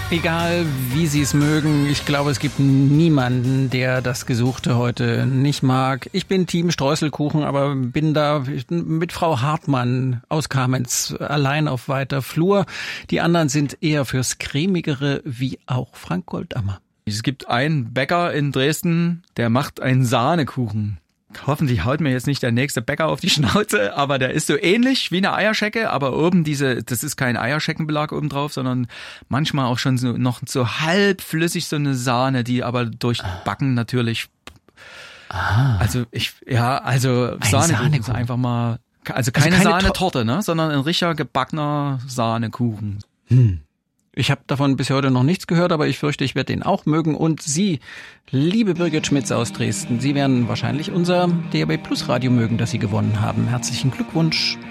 Egal, wie Sie es mögen, ich glaube, es gibt niemanden, der das Gesuchte heute nicht mag. Ich bin Team Streuselkuchen, aber bin da mit Frau Hartmann aus Kamenz allein auf weiter Flur. Die anderen sind eher fürs Cremigere, wie auch Frank Goldammer. Es gibt einen Bäcker in Dresden, der macht einen Sahnekuchen. Hoffentlich haut mir jetzt nicht der nächste Bäcker auf die Schnauze, aber der ist so ähnlich wie eine Eierschecke, aber oben das ist kein Eierscheckenbelag oben drauf, sondern manchmal auch schon noch so halbflüssig so eine Sahne, die aber durch Backen natürlich. Also Sahnekuchen ist einfach mal, also keine Sahnetorte, ne, sondern ein richtiger gebackener Sahnekuchen. Ich habe davon bis heute noch nichts gehört, aber ich fürchte, ich werde den auch mögen. Und Sie, liebe Birgit Schmitz aus Dresden, Sie werden wahrscheinlich unser DAB Plus Radio mögen, das Sie gewonnen haben. Herzlichen Glückwunsch.